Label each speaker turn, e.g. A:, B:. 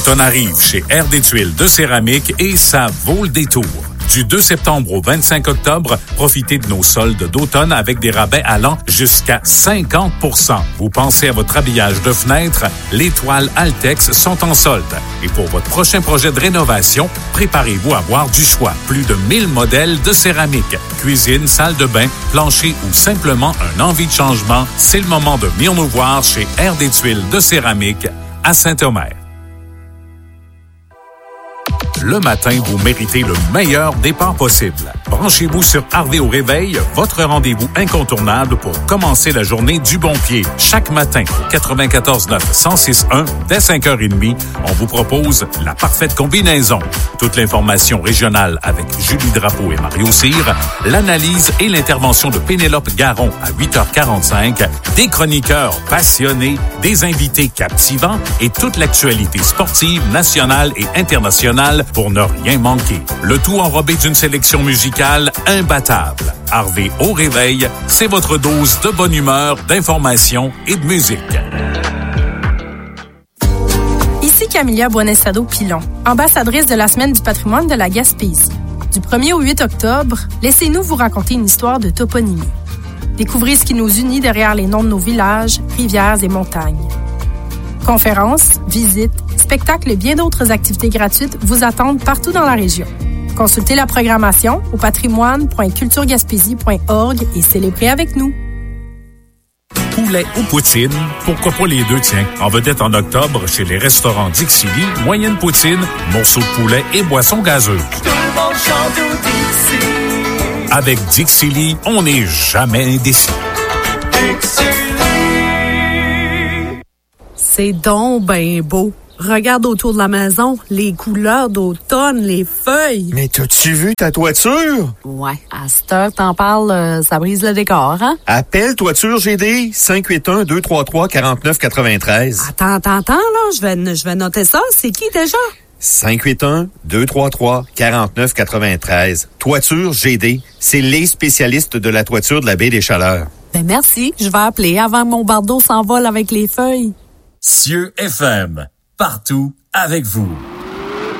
A: L'automne arrive chez Air des Tuiles de céramique et ça vaut le détour. Du 2 septembre au 25 octobre, profitez de nos soldes d'automne avec des rabais allant jusqu'à 50%. Vous pensez à votre habillage de fenêtre? Les toiles Altex sont en solde. Et pour votre prochain projet de rénovation, préparez-vous à avoir du choix. Plus de 1000 modèles de céramique. Cuisine, salle de bain, plancher ou simplement un envie de changement, c'est le moment de venir nous voir chez Air des Tuiles de céramique à Saint-Omer. Le matin, vous méritez le meilleur départ possible. Branchez-vous sur Harvey au réveil, votre rendez-vous incontournable pour commencer la journée du bon pied. Chaque matin, au 94.9 106.1, dès 5h30, on vous propose la parfaite combinaison. Toute l'information régionale avec Julie Drapeau et Mario Cyr, l'analyse et l'intervention de Pénélope Garon à 8h45, des chroniqueurs passionnés, des invités captivants et toute l'actualité sportive nationale et internationale pour ne rien manquer. Le tout enrobé d'une sélection musicale imbattable. Harvey au réveil, c'est votre dose de bonne humeur, d'information et de musique.
B: Ici Camilla Buonestado-Pilon, ambassadrice de la Semaine du patrimoine de la Gaspésie. Du 1er au 8 octobre, laissez-nous vous raconter une histoire de toponymie. Découvrez ce qui nous unit derrière les noms de nos villages, rivières et montagnes. Conférences, visites, spectacles et bien d'autres activités gratuites vous attendent partout dans la région. Consultez la programmation au patrimoine.culturegaspésie.org et célébrez avec nous.
A: Poulet ou poutine, pourquoi pas les deux, tiens. En vedette en octobre, chez les restaurants Dixili, moyenne poutine, morceaux de poulet et boissons gazeuses.
C: Tout le monde chante au Dixili.
A: Avec Dixili, on n'est jamais indécis.
C: Dixili.
D: C'est donc ben beau. Regarde autour de la maison, les couleurs d'automne, les feuilles.
E: Mais t'as-tu vu ta toiture?
D: Ouais, à cette heure que t'en parles, ça brise le décor, hein?
E: Appelle Toiture GD, 581-233-4993.
D: Attends, là, je vais noter ça. C'est qui déjà?
E: 581-233-4993. Toiture GD, c'est les spécialistes de la toiture de la baie des Chaleurs.
D: Ben merci, je vais appeler avant que mon bardeau s'envole avec les feuilles.
F: Cieux FM, partout avec vous.